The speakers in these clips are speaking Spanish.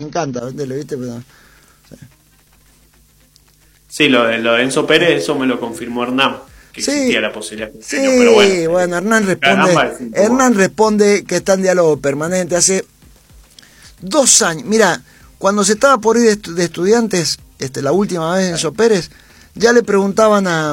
encanta venderle, ¿viste? Pero, Sí, lo de Enzo Pérez, eso me lo confirmó Hernán, que existía la posibilidad. Sí, pero bueno, Hernán responde que está en diálogo permanente hace 2 años. Mira, cuando se estaba por ir de Estudiantes, la última vez Enzo Pérez, ya le preguntaban a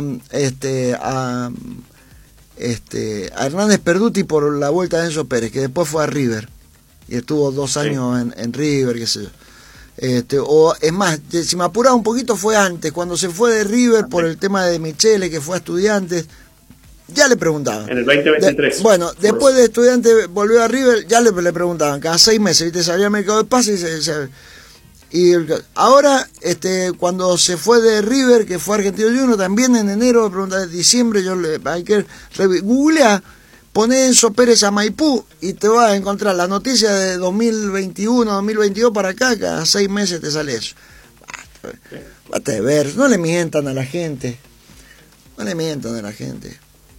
Hernández Perduti por la vuelta de Enzo Pérez, que después fue a River y estuvo 2 años en River, qué sé yo. O es más, si me apuraba un poquito fue antes, cuando se fue de River por el tema de Michele, que fue a Estudiantes, ya le preguntaban. En el 2023. Después de Estudiantes volvió a River, ya le preguntaban, cada 6 meses, ¿viste? Salía al mercado de pases y ahora, cuando se fue de River, que fue Argentino Juniors, también en enero, en diciembre, hay que googlear, poné Enzo Pérez a Maipú y te vas a encontrar la noticia de 2021, 2022 para acá, cada 6 meses te sale eso. Basta de ver, no le mientan a la gente. No le mientan a la gente.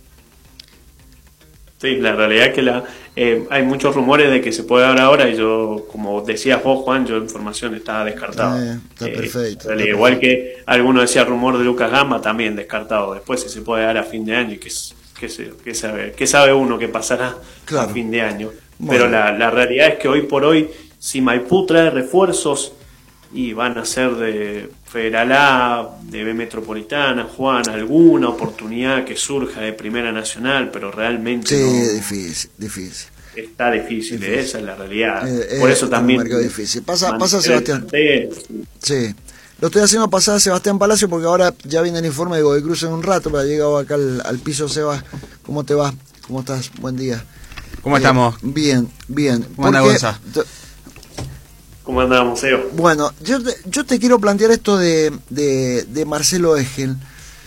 Sí, la realidad es que hay muchos rumores de que se puede dar ahora y yo, como decías vos, Juan, yo información estaba descartada. Está perfecto. Igual que alguno decía rumor de Lucas Gama, también descartado. Después si se puede dar a fin de año y ¿qué sabe uno que pasará a fin de año? Bueno. Pero la realidad es que hoy por hoy, si Maipú trae refuerzos y van a ser de Federal A, de B Metropolitana, Juan, alguna oportunidad que surja de Primera Nacional, pero realmente difícil. Está difícil, esa es la realidad. Por eso también... Un difícil. Pasa Sebastián. Sí. Lo estoy haciendo pasar a Sebastián Palacio porque ahora ya viene el informe de Godoy Cruz en un rato, pero ha llegado acá al piso. Seba, ¿cómo te va? ¿Cómo estás? Buen día. ¿Cómo estamos? Bien. ¿Cómo anda Gonza? ¿Cómo andamos, Seo? Bueno, yo te quiero plantear esto de Marcelo Egel,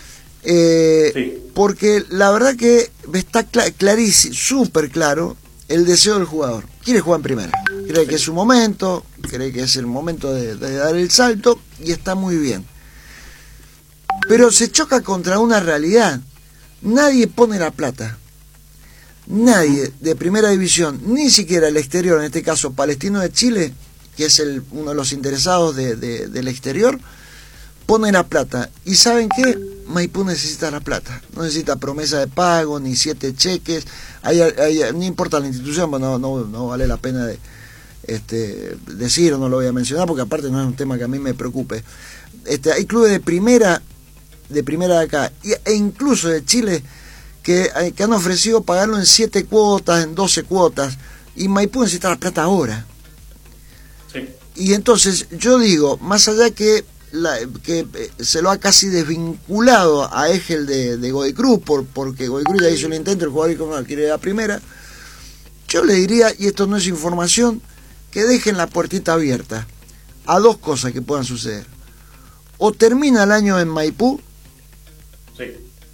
porque la verdad que está clarísimo, súper claro, el deseo del jugador. Quiere jugar en primera, cree que es su momento, cree que es el momento de dar el salto y está muy bien. Pero se choca contra una realidad. Nadie pone la plata. Nadie de primera división, ni siquiera el exterior, en este caso Palestino de Chile, que es uno de los interesados del exterior, pone la plata. ¿Y saben qué? Maipú necesita la plata. No necesita promesa de pago, ni 7 cheques. No importa la institución, no vale la pena decir, o no lo voy a mencionar, porque aparte no es un tema que a mí me preocupe. Hay clubes de primera de acá, e incluso de Chile, que han ofrecido pagarlo en 7 cuotas, en 12 cuotas, y Maipú necesita la plata ahora. Sí. Y entonces yo digo, más allá que se lo ha casi desvinculado a Egel de Godoy Cruz, porque Godoy Cruz ya hizo el intento, el jugador quiere ir a primera, yo le diría, y esto no es información, que dejen la puertita abierta a 2 cosas que puedan suceder. O termina el año en Maipú, sí,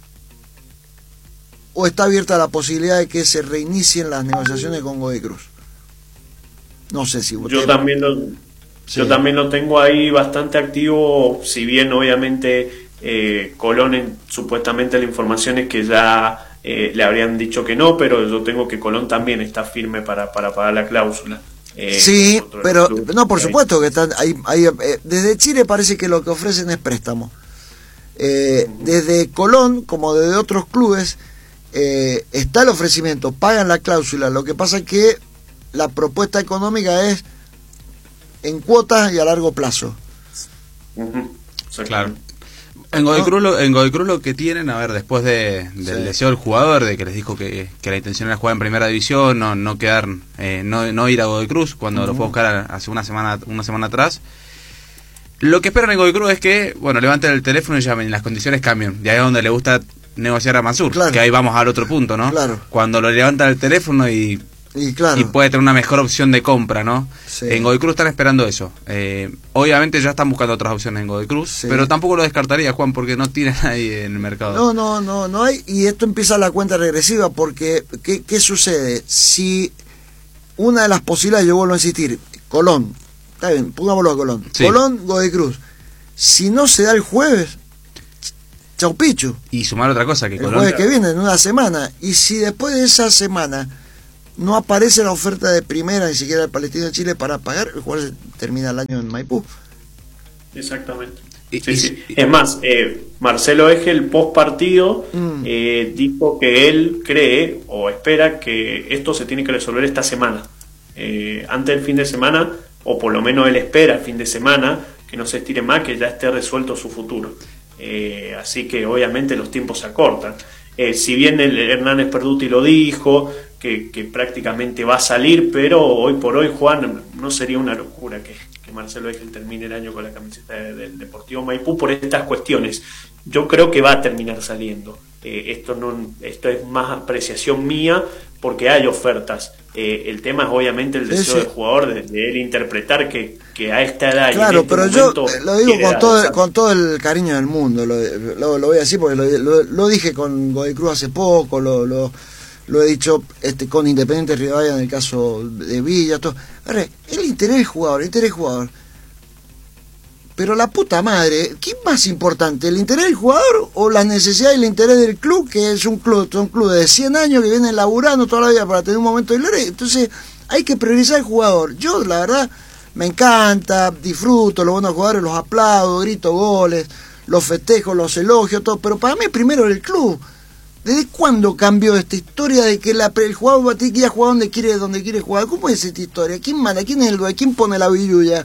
o está abierta la posibilidad de que se reinicien las negociaciones con Godoy Cruz. No sé si usted... Yo también lo tengo ahí bastante activo, si bien obviamente Colón, supuestamente la información es que ya le habrían dicho que no, pero yo tengo que Colón también está firme para pagar la cláusula. Sí, pero no, por supuesto que están desde Chile parece que lo que ofrecen es préstamo. Desde Colón, como desde otros clubes, está el ofrecimiento, pagan la cláusula. Lo que pasa es que la propuesta económica es en cuotas y a largo plazo. Claro. En Godoy Cruz lo que tienen, a ver, después del deseo del jugador, de que les dijo que la intención era jugar en primera división, no quedar, no ir a Godoy Cruz, cuando lo fue a buscar hace una semana atrás. Lo que esperan en Godoy Cruz es que, levanten el teléfono y llamen, y las condiciones cambian. De ahí es donde le gusta negociar a Mansur, claro, que ahí vamos al otro punto, ¿no? Claro. Cuando lo levantan el teléfono y puede tener una mejor opción de compra, ¿no? Sí. En Godoy Cruz están esperando eso. Obviamente ya están buscando otras opciones en Godoy Cruz, pero tampoco lo descartaría, Juan, porque no tiene nadie en el mercado. No hay, y esto empieza la cuenta regresiva, porque ¿qué sucede? Si una de las posibilidades, yo vuelvo a insistir, Colón, está bien, pongámoslo a Colón, sí. Colón, Godoy Cruz, si no se da el jueves, chau pichu. Y sumar otra cosa, que el Colón... jueves que viene, en una semana, y si después de esa semana no aparece la oferta de primera, ni siquiera del Palestino de Chile, para pagar, el jugador termina el año en Maipú. Exactamente. Sí. Es más, Marcelo Egel post partido dijo que él cree o espera que esto se tiene que resolver esta semana, antes del fin de semana, o por lo menos él espera el fin de semana, que no se estire más, que ya esté resuelto su futuro. Así que obviamente los tiempos se acortan. Si bien el Hernández Perduti lo dijo, que prácticamente va a salir, pero hoy por hoy, Juan, no sería una locura que Marcelo Egel termine el año con la camiseta del Deportivo Maipú por estas cuestiones. Yo creo que va a terminar saliendo. Esto es más apreciación mía, porque hay ofertas. El tema es obviamente el deseo del jugador de él interpretar que a esta edad, claro, este pero yo lo digo con todo el cariño del mundo, lo voy a decir porque lo dije con Godoy Cruz hace poco, lo he dicho con Independiente Rivadavia en el caso de Villa, todo. Ahora, el interés del jugador. Pero la puta madre, ¿qué es más importante? ¿El interés del jugador o la necesidad y el interés del club? Que es un club de 100 años que viene laburando toda la vida para tener un momento de gloria. Entonces, hay que priorizar al jugador. Yo, la verdad, me encanta, disfruto los buenos jugadores, los aplaudo, grito goles, los festejos, los elogios, todo. Pero para mí primero el club. ¿Desde cuándo cambió esta historia de que el jugador tiene que ir a jugar donde quiere jugar? ¿Cómo es esta historia? ¿Quién manda? ¿Quién es el gol? ¿Quién pone la billulla?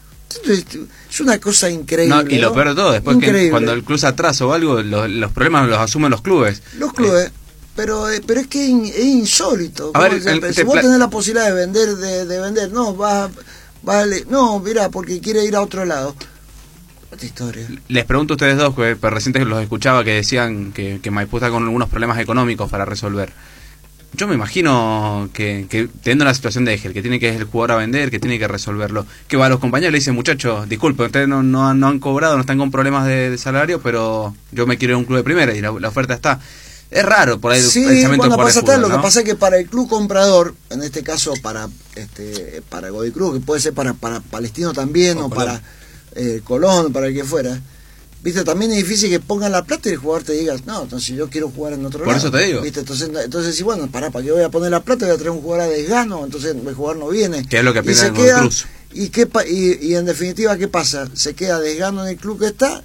Es una cosa increíble. No, y lo peor de todo, después que cuando el club se atrasa o algo, los problemas los asumen los clubes. Los clubes. Pero es que es insólito. Si vos tenés la posibilidad de vender, no, vale, no, mirá, porque quiere ir a otro lado. Historia. Les pregunto a ustedes dos, que recién los escuchaba que decían que Maipú está con algunos problemas económicos para resolver. Yo me imagino que teniendo la situación de Egel, que tiene que ir el jugador a vender, que tiene que resolverlo, que va a los compañeros y le dicen, muchachos, disculpen, ustedes no han cobrado, no están con problemas de salario, pero yo me quiero ir a un club de primera y la oferta está. Es raro por ahí el pensamiento bueno, por el fútbol, lo ¿no? que pasa es que para el club comprador, en este caso para Godoy Cruz, que puede ser para Palestino también, o para Colón, para el que fuera, viste, también es difícil que pongan la plata y el jugador te diga, no, entonces yo quiero jugar en otro lado. Por eso te digo. ¿Viste? Entonces sí, bueno, ¿para qué voy a poner la plata? Voy a traer un jugador a desgano, entonces el jugador no viene. ¿Qué es lo que piensa el Cruz? Y en definitiva, ¿qué pasa? Se queda desgano en el club que está,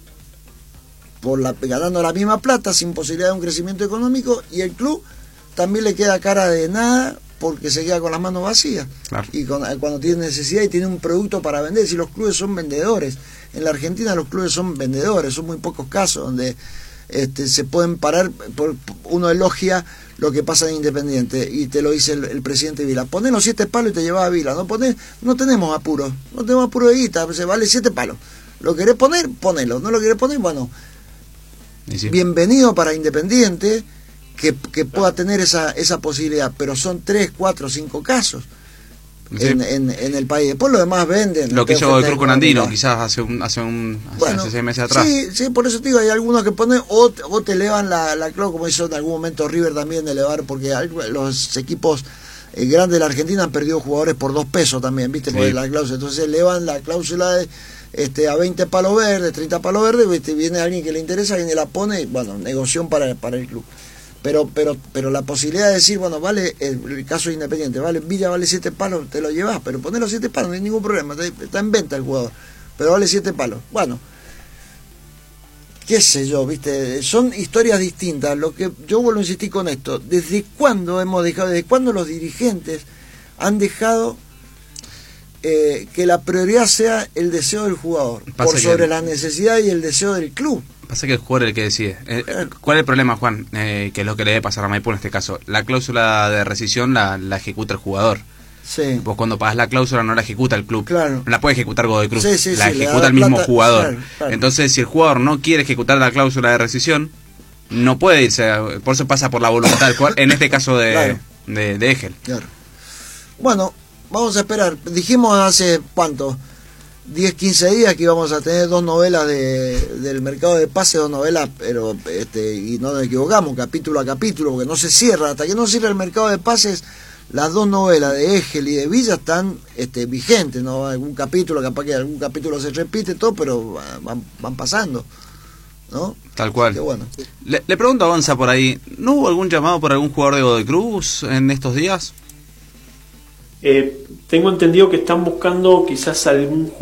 ganando la misma plata, sin posibilidad de un crecimiento económico, y el club también le queda cara de nada, porque se queda con las manos vacías. Claro. Y cuando tiene necesidad y tiene un producto para vender, si los clubes son vendedores, en la Argentina los clubes son vendedores, son muy pocos casos donde se pueden parar. Uno elogia lo que pasa en Independiente, y te lo dice el presidente Vila, poné los 7 palos y te llevas a Vila, no tenemos apuro de guita, se vale 7 palos, lo querés poner, ponelo, no lo querés poner, bueno, sí. Bienvenido para Independiente, que pueda tener esa posibilidad, pero son 3, 4, 5 casos en el país. Después lo demás venden. Lo que hizo el Cruz con Andino, quizás hace 6 meses atrás. Sí, por eso te digo, hay algunos que ponen o te elevan la cláusula, como hizo en algún momento River también, de elevar, porque los equipos grandes de la Argentina han perdido jugadores por 2 pesos también, ¿viste? Sí. Por la cláusula. Entonces elevan la cláusula a 20 palos verdes, 30 palos verdes, ¿viste? Viene alguien que le interesa, viene y la pone, y bueno, negoción para el club. Pero la posibilidad de decir, bueno, vale, el caso de Independiente, vale, Villa vale 7 palos, te lo llevas, pero poner los 7 palos, no hay ningún problema, está en venta el jugador, pero vale 7 palos. Bueno, qué sé yo, viste, son historias distintas. Lo que yo vuelvo a insistir con esto, ¿desde cuándo los dirigentes han dejado que la prioridad sea el deseo del jugador por sobre la necesidad y el deseo del club? Pasa que el jugador es el que decide. ¿Cuál es el problema, Juan? Que es lo que le debe pasar a Maipú en este caso. La cláusula de rescisión la ejecuta el jugador. Sí. Vos cuando pagas la cláusula no la ejecuta el club. Claro. La puede ejecutar Godoy Cruz. Sí, la ejecuta el mismo jugador. Claro. Entonces, si el jugador no quiere ejecutar la cláusula de rescisión, no puede irse. Por eso pasa por la voluntad del jugador. En este caso de Egel. Claro. Bueno, vamos a esperar. Dijimos hace, ¿cuánto? 10, 15 días que íbamos a tener 2 novelas del mercado de pases, 2 novelas, pero y no nos equivocamos, capítulo a capítulo, porque no se cierra, hasta que no cierre el mercado de pases, las 2 novelas de Egel y de Villa están vigentes, ¿no? Algún capítulo, capaz que algún capítulo se repite todo, pero van pasando, ¿no? Tal cual. Así que bueno. Le pregunto a Gonza por ahí, ¿no hubo algún llamado por algún jugador de Godoy Cruz en estos días? tengo entendido que están buscando quizás algún